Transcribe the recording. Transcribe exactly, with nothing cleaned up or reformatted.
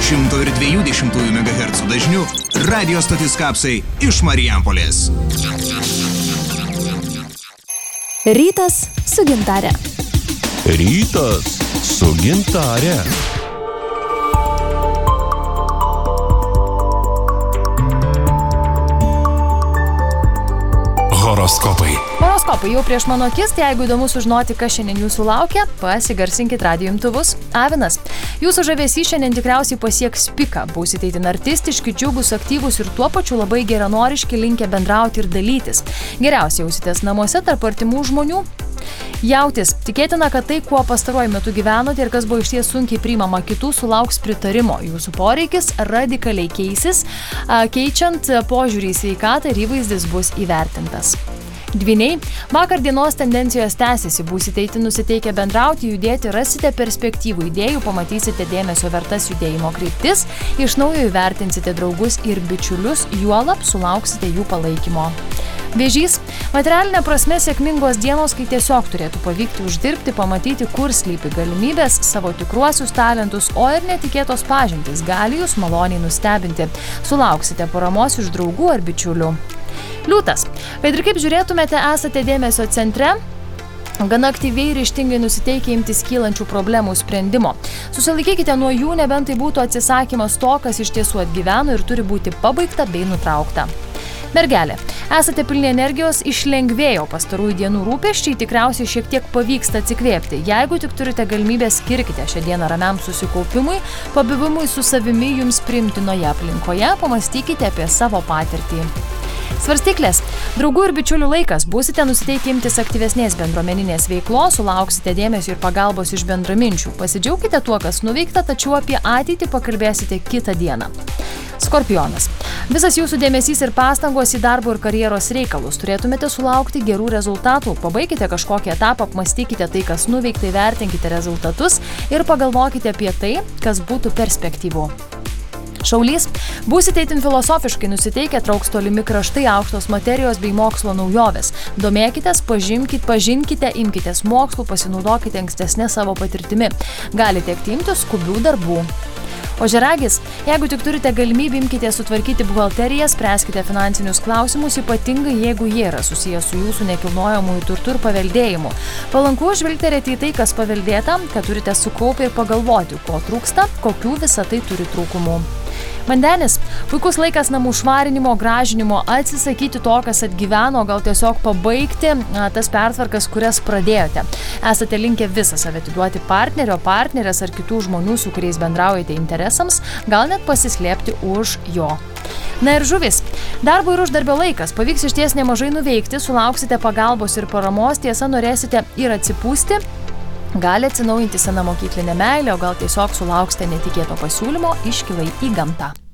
šimto ir dviejų dešimtųjų megahercų dažniu radio stotis Kapsai iš Marijampolės. Rytas su gintare. Rytas su gintare. Horoskopai. Horoskopai jau prieš mano akis, tai jeigu įdomu sužinoti, kas šiandien jūsų laukia, pasigarsinkit radijo imtuvus. Avinas. Jūsų žavesys šiandien tikriausiai pasieks piką. Būsite itin artistiški, džiugus, aktyvūs ir tuo pačiu labai geranoriški, linkę bendrauti ir dalytis. Geriausiai jausitės namuose tarp artimų žmonių. Jautis. Tikėtina, kad tai, kuo pastaruoju metu gyvenote ir kas buvo išties sunkiai priimama kitų, sulauks pritarimo. Jūsų poreikis radikaliai keisis, keičiant požiūrį į sveikatą ir įvaizdis bus įvertintas. Dvyniai. Vakar dienos tendencijos tęsiasi, būsite itin nusiteikę bendrauti, judėti, rasite perspektyvų idėjų, pamatysite dėmesio vertas judėjimo kryptis, iš naujo įvertinsite draugus ir bičiulius, juolab sulauksite jų palaikymo. Vėžys. Materialinė prasme sėkmingos dienos, kai tiesiog turėtų pavykti uždirbti, pamatyti, kur slypi galimybės, savo tikruosius talentus, o ir netikėtos pažintys gali jūs maloniai nustebinti. Sulauksite paramos iš draugų ar bičiulių. Liūtas. Kad ir kaip žiūrėtumėte, esate dėmesio centre, gana aktyviai ir ryžtingai nusiteikę imtis kylančių problemų sprendimo. Susilaikykite nuo jų, nebent tai būtų atsisakymas to, kas iš tiesų atgyveno ir turi būti pabaigta bei nutraukta. Mergelė. Esate pilni energijos, išlengvėjo pastarųjų dienų rūpesčiai, tikriausiai šiek tiek pavyksta atsikvėpti. Jeigu tik turite galimybę, skirkite šią dieną ramiam susikaupimui, pabuvimui su savimi jums priimtinoje aplinkoje, pamastykite apie savo patirtį. Svarstyklės. Draugų ir bičiulių laikas. Būsite nusiteikę imtis aktyvesnės bendruomeninės veiklos, sulauksite dėmesio ir pagalbos iš bendraminčių. Pasidžiaukite tuo, kas nuveikta, tačiau apie ateitį pakalbėsite kitą dieną. Skorpionas. Visas jūsų dėmesys ir pastangos į darbo ir karjeros reikalus. Turėtumėte sulaukti gerų rezultatų. Pabaikite kažkokį etapą, apmastykite tai, kas nuveikta, įvertinkite rezultatus ir pagalvokite apie tai, kas būtų perspektyvu. Šaulys. Būsite itin filosofiškai nusiteikę, trauks tolimi kraštai, aukštos materijos bei mokslo naujovės. Domėkitės, pažimkite, pažinkite, imkitės mokslų, pasinaudokite ankstesnė savo patirtimi. Galite imtis skubių darbų. Ožiaragis. Jeigu tik turite galimybę, imkite sutvarkyti buhalteriją, spręskite finansinius klausimus, ypatingai jeigu jie yra susijęs su jūsų nekilnojamųjų turtų ir paveldėjimu. Palanku žvilgterėti į tai, kas paveldėta, kad turite sukaupę ir pagalvoti, ko trūksta, kokių visa tai turi trūkumų. Vandenis. Puikus laikas namų švarinimo, gražinimo, atsisakyti to, kas atgyveno, gal tiesiog pabaigti a, tas pertvarkas, kurias pradėjote. Esate linkę visą save atiduoti partnerio, partnerės ar kitų žmonių, su kuriais bendraujate interesams, gal net pasislėpti už jo. Na ir žuvis. Darbo ir uždarbio laikas. Pavyks išties nemažai nuveikti, sulauksite pagalbos ir paramos, tiesa norėsite ir atsipūsti. Gali atsinaujinti seną mokyklinę meilę, o gal tiesiog sulauksite netikėto pasiūlymo iškilai į gamtą.